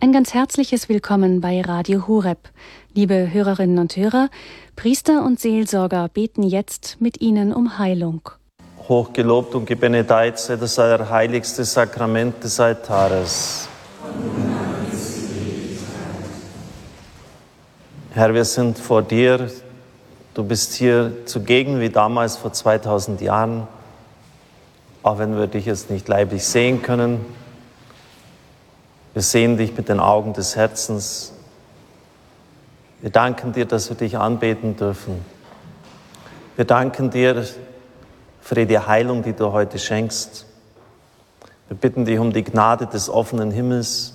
Ein ganz herzliches Willkommen bei Radio Horeb. Liebe Hörerinnen und Hörer, Priester und Seelsorger beten jetzt mit Ihnen um Heilung. Hochgelobt und gebenedeit sei das allerheiligste Sakrament des Altares. Herr, wir sind vor dir. Du bist hier zugegen wie damals vor 2000 Jahren, auch wenn wir dich jetzt nicht leiblich sehen können. Wir sehen dich mit den Augen des Herzens. Wir danken dir, dass wir dich anbeten dürfen. Wir danken dir für die Heilung, die du heute schenkst. Wir bitten dich um die Gnade des offenen Himmels.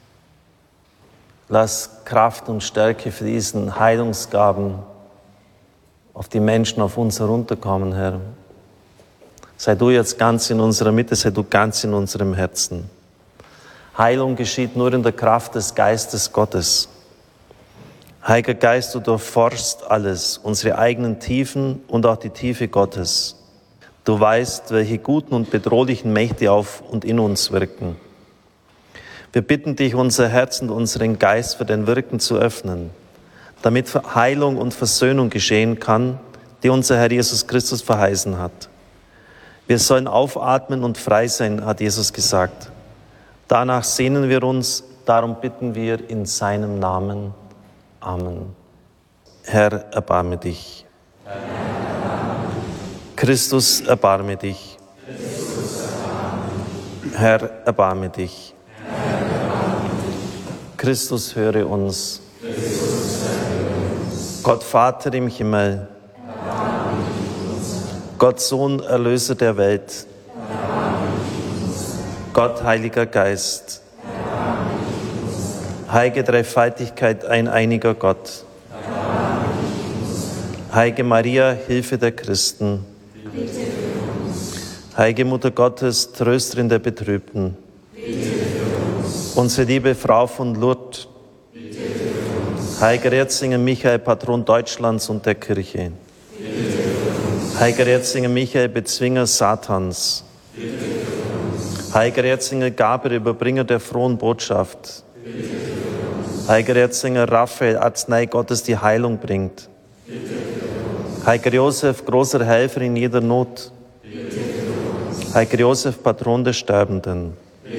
Lass Kraft und Stärke für diesen Heilungsgaben auf die Menschen, auf uns herunterkommen, Herr. Sei du jetzt ganz in unserer Mitte, sei du ganz in unserem Herzen. Heilung geschieht nur in der Kraft des Geistes Gottes. Heiliger Geist, du durchforschst alles, unsere eigenen Tiefen und auch die Tiefe Gottes. Du weißt, welche guten und bedrohlichen Mächte auf und in uns wirken. Wir bitten dich, unser Herz und unseren Geist für dein Wirken zu öffnen, damit Heilung und Versöhnung geschehen kann, die unser Herr Jesus Christus verheißen hat. Wir sollen aufatmen und frei sein, hat Jesus gesagt. Danach sehnen wir uns, darum bitten wir in seinem Namen. Amen. Herr, erbarme dich. Christus, erbarme dich. Herr, erbarme dich. Christus, höre uns. Gott Vater im Himmel, Gott Sohn, Erlöser der Welt, Gott Heiliger Geist, heilige Dreifaltigkeit, ein einiger Gott, heilige Maria, Hilfe der Christen, heilige Mutter Gottes, Trösterin der Betrübten, unsere liebe Frau von Lourdes, heiliger Erzengel Michael, Patron Deutschlands und der Kirche, heiliger Erzengel Michael, Bezwinger Satans, heiliger Erzengel Gabriel, Überbringer der frohen Botschaft, heiliger Erzengel Raphael, Arznei Gottes, die Heilung bringt, heiliger Josef, großer Helfer in jeder Not, heiliger Josef, Patron der Sterbenden,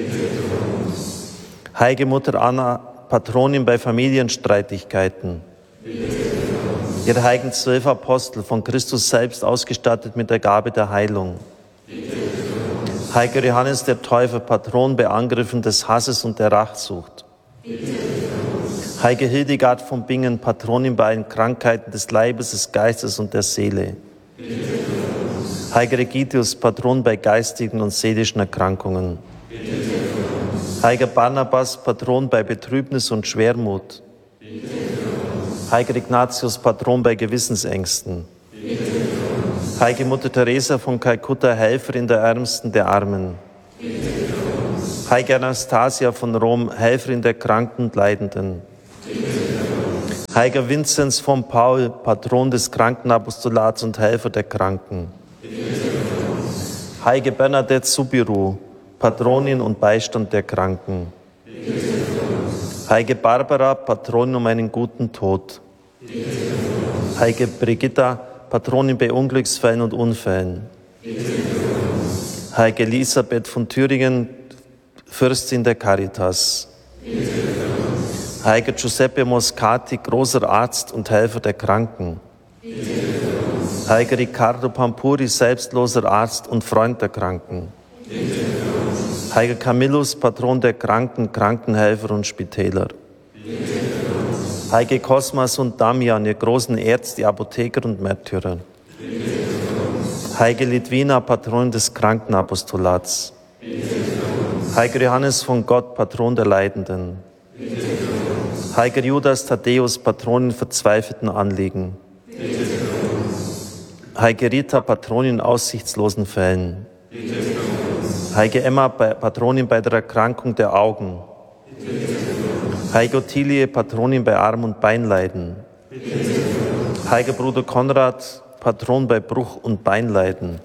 heilige Mutter Anna, Patronin bei Familienstreitigkeiten, ihre heiligen 12 Apostel, von Christus selbst ausgestattet mit der Gabe der Heilung, heiliger Johannes der Täufer, Patron bei Angriffen des Hasses und der Rachsucht, heilige Hildegard von Bingen, Patronin bei allen Krankheiten des Leibes, des Geistes und der Seele, heiliger Egidius, Patron bei geistigen und seelischen Erkrankungen, heiliger Barnabas, Patron bei Betrübnis und Schwermut, heiliger Ignatius, Patron bei Gewissensängsten, heilige Mutter Teresa von Kalkutta, Helferin der Ärmsten, der Armen, heilige Anastasia von Rom, Helferin der Kranken und Leidenden, heiliger Vinzenz von Paul, Patron des Krankenapostolats und Helfer der Kranken, heilige Bernadette Subiru, Patronin und Beistand der Kranken, heilige Barbara, Patronin um einen guten Tod, heilige Brigitta, Patronin bei Unglücksfällen und Unfällen, heilige Elisabeth von Thüringen, Fürstin der Caritas, heiliger Giuseppe Moscati, großer Arzt und Helfer der Kranken, heiliger Riccardo Pampuri, selbstloser Arzt und Freund der Kranken, heiliger Camillus, Patron der Kranken, Krankenhelfer und Spitäler, heilige Cosmas und Damian, ihr großen Ärzte, Apotheker und Märtyrer, heilige Litwina, Patron des Krankenapostolats, heiliger Johannes von Gott, Patron der Leidenden, heiliger Judas Thaddäus, Patron in verzweifelten Anliegen, heilige Rita, Patron in aussichtslosen Fällen, heilige Emma, Patronin bei der Erkrankung der Augen, heilige Ottilie, Patronin bei Arm- und Beinleiden, heiliger Bruder Konrad, Patron bei Bruch- und Beinleiden,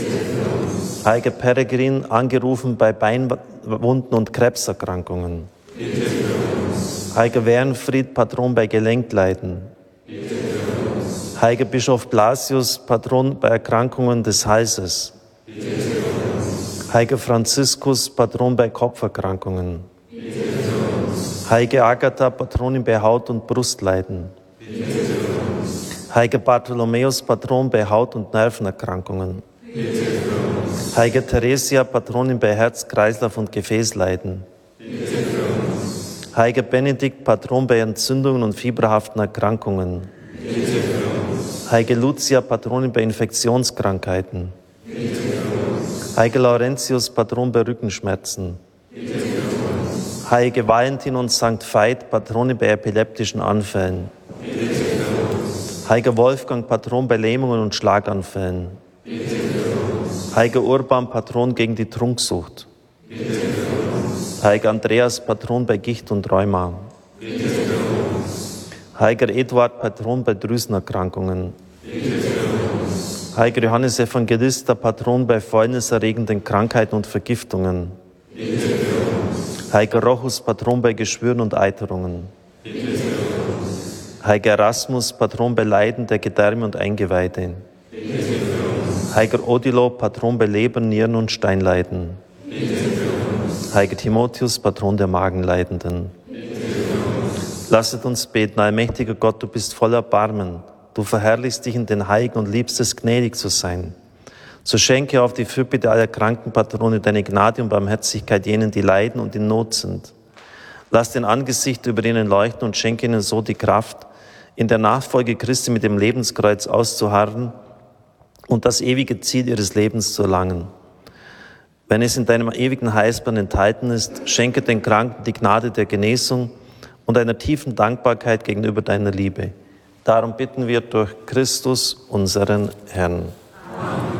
heiliger Peregrin, angerufen bei Beinwunden und Krebserkrankungen, Bitte für uns. Heiliger Wernfried, Patron bei Gelenkleiden. Bitte für uns. Heiliger Bischof Blasius, Patron bei Erkrankungen des Halses. Bitte für uns. Heiliger Franziskus, Patron bei Kopferkrankungen. Bitte für uns. Heilige Agatha, Patronin bei Haut- und Brustleiden. Bitte für uns. Heiliger Bartholomäus, Patron bei Haut- und Nervenerkrankungen. Bitte für uns. Heilige Theresia, Patronin bei Herz-, Kreislauf- und Gefäßleiden. Bitte für uns. Heiliger Benedikt, Patron bei Entzündungen und fieberhaften Erkrankungen. Bitte für uns. Heilige Lucia, Patronin bei Infektionskrankheiten. Bitte für uns. Heiliger Laurentius, Patron bei Rückenschmerzen. Bitte für uns. Heilige Valentin und Sankt Veit, Patronin bei epileptischen Anfällen. Bitte für uns. Heiliger Wolfgang, Patron bei Lähmungen und Schlaganfällen. Bitte für uns. Heiliger Urban, Patron gegen die Trunksucht. Bitte für uns. Heiliger Andreas, Patron bei Gicht und Rheuma. Bitte für uns. Heiliger Eduard, Patron bei Drüsenerkrankungen. Bitte für uns. Heiliger Johannes Evangelista, Patron bei fäulniserregenden Krankheiten und Vergiftungen. Bitte für uns. Heiliger Rochus, Patron bei Geschwüren und Eiterungen. Bitte für uns. Heiliger Erasmus, Patron bei Leiden der Gedärme und Eingeweide. Bitte für uns. Heiliger Odilo, Patron bei Leber, Nieren und Steinleiden. Bitte für uns. Heiliger Timotheus, Patron der Magenleidenden. Bitte für uns. Lasset uns beten, allmächtiger Gott, du bist voller Erbarmen. Du verherrlichst dich in den Heiligen und liebst es, gnädig zu sein. So schenke auf die Fürbitte aller kranken Patrone deine Gnade und Barmherzigkeit jenen, die leiden und in Not sind. Lass dein Angesicht über ihnen leuchten und schenke ihnen so die Kraft, in der Nachfolge Christi mit dem Lebenskreuz auszuharren und das ewige Ziel ihres Lebens zu erlangen. Wenn es in deinem ewigen Heilsplan enthalten ist, schenke den Kranken die Gnade der Genesung und einer tiefen Dankbarkeit gegenüber deiner Liebe. Darum bitten wir durch Christus, unseren Herrn.